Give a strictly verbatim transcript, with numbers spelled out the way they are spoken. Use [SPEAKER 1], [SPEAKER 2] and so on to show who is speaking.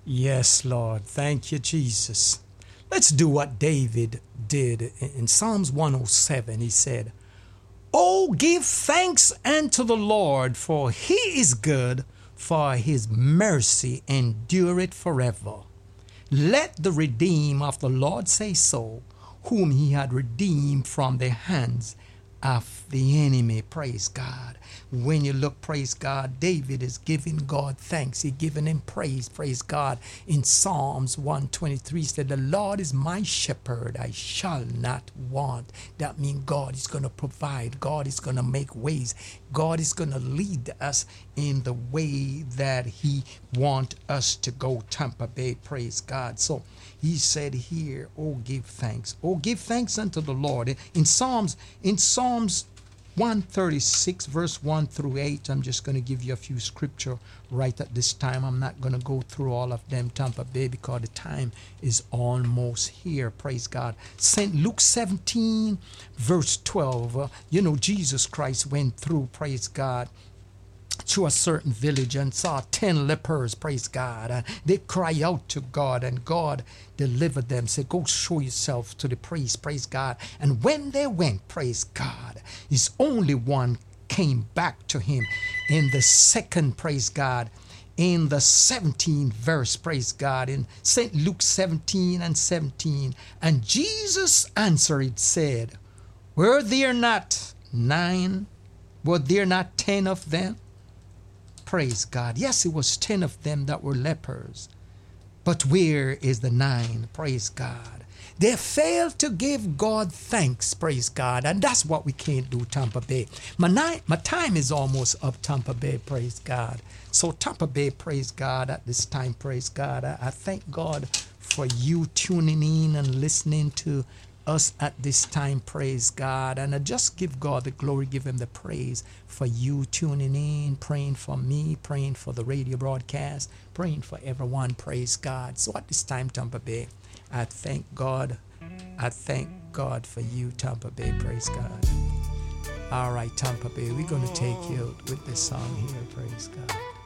[SPEAKER 1] Yes, Lord. Thank you, Jesus. Let's do what David did in Psalms one oh seven. He said, "Oh, give thanks unto the Lord, for he is good, for his mercy endureth forever. Let the redeemed of the Lord say so, whom he had redeemed from the hands of the enemy." Praise God. When you look, praise God, David is giving God thanks. He giving him praise, praise God. In Psalms one twenty-three said, "The Lord is my shepherd, I shall not want." That means God is going to provide. God is going to make ways. God is going to lead us in the way that he want us to go. Tampa Bay, praise God. So he said here, "Oh, give thanks. Oh, give thanks unto the Lord." In Psalms, in Psalms one thirty-six, verse one through eight, I'm just going to give you a few scripture right at this time. I'm not going to go through all of them, Tampa Bay, because the time is almost here. Praise God. Saint Luke seventeen, verse twelve. Uh, you know, Jesus Christ went through, praise God, to a certain village and saw ten lepers, praise God. And they cry out to God, and God delivered them, said, "Go show yourself to the priest," praise God. And when they went, praise God, his only one came back to him in the second, praise God, in the seventeenth verse, praise God, in Saint Luke seventeen and seventeen. "And Jesus answered, said, Were there not nine? Were there not ten of them?" Praise God. Yes, it was ten of them that were lepers. But where is the nine? Praise God. They failed to give God thanks, praise God. And that's what we can't do, Tampa Bay. My, night, my time is almost up, Tampa Bay, praise God. So Tampa Bay, praise God, at this time, praise God. I, I thank God for you tuning in and listening to us at this time, praise God. And I just give God the glory, give him the praise for you tuning in, praying for me, praying for the radio broadcast, praying for everyone, praise God. So at this time, Tampa Bay, I thank God. I thank God for you, Tampa Bay, praise God. All right, Tampa Bay, we're going to take you out with this song here, praise God.